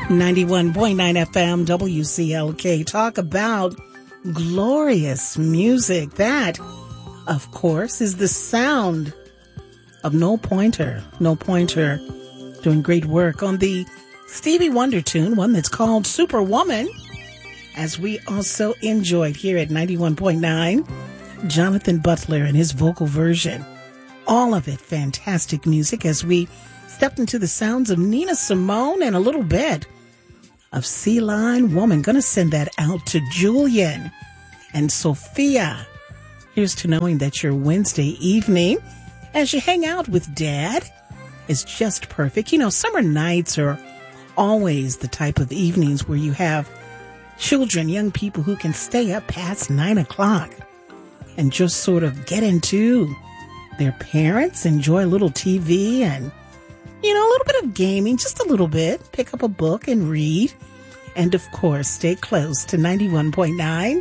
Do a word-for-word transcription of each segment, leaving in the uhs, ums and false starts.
ninety-one point nine F M W C L K. Talk about glorious music. That, of course, is the sound of No Pointer. No Pointer doing great work on the Stevie Wonder tune, one that's called Superwoman, as we also enjoyed here at ninety-one point nine. Jonathan Butler and his vocal version. All of it fantastic music as we stepped into the sounds of Nina Simone and a little bit of Sea Lion Woman. Gonna send that out to Julian and Sophia. Here's to knowing that your Wednesday evening, as you hang out with Dad, is just perfect. You know, summer nights are always the type of evenings where you have children, young people who can stay up past nine o'clock and just sort of get into their parents, enjoy a little T V and, you know, a little bit of gaming, just a little bit, pick up a book and read. And of course, stay close to ninety-one point nine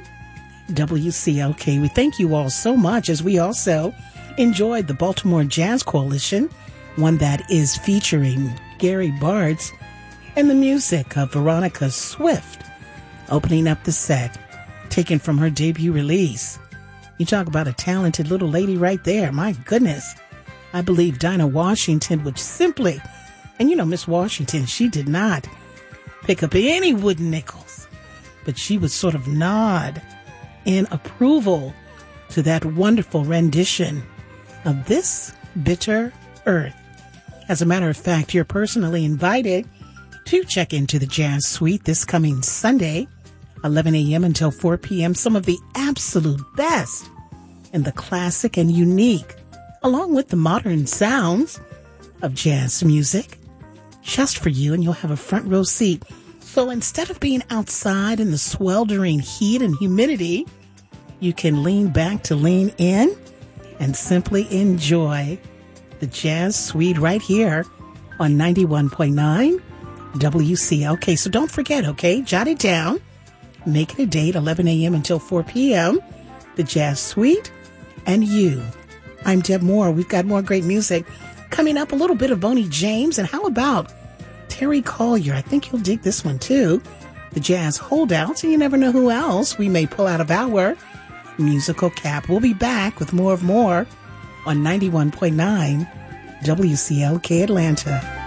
W C L K. We thank you all so much as we also enjoyed the Baltimore Jazz Coalition, one that is featuring Gary Bartz and the music of Veronica Swift, opening up the set, taken from her debut release. You talk about a talented little lady right there. My goodness. I believe Dinah Washington would simply, and you know, Miss Washington, she did not pick up any wooden nickels, but she would sort of nod in approval to that wonderful rendition of This Bitter Earth. As a matter of fact, you're personally invited to check into the Jazz Suite this coming Sunday, eleven a.m. until four p.m. Some of the absolute best in the classic and unique, along with the modern sounds of jazz music, just for you, and you'll have a front row seat. So instead of being outside in the sweltering heat and humidity, you can lean back to lean in and simply enjoy the Jazz Suite right here on ninety-one point nine W C L K. So don't forget, okay? Jot it down. Make it a date, eleven a.m. until four p.m. The Jazz Suite and you. I'm Deb Moore. We've got more great music coming up. A little bit of Boney James. And how about Terry Collier? I think you'll dig this one too. The Jazz Holdouts. And you never know who else we may pull out of our musical cap. We'll be back with more of more on ninety-one point nine W C L K Atlanta.